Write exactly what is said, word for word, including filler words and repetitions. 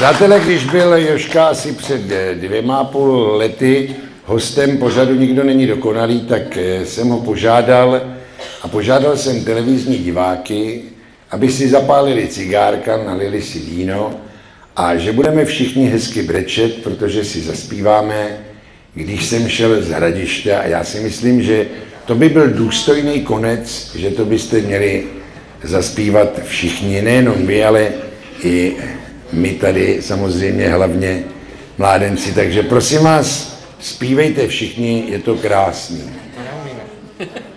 Přátelé, když byl Jožka asi před dvěma a půl lety hostem pořadu Nikdo není dokonalý, tak jsem ho požádal a požádal jsem televizní diváky, aby si zapálili cigárka, nalili si víno a že budeme všichni hezky brečet, protože si zaspíváme, když jsem šel z Hradiště, a já si myslím, že to by byl důstojný konec, že to byste měli zaspívat všichni, nejenom vy, ale i my tady samozřejmě hlavně mládenci. Takže prosím vás, zpívejte všichni, je to krásný. To neumíme.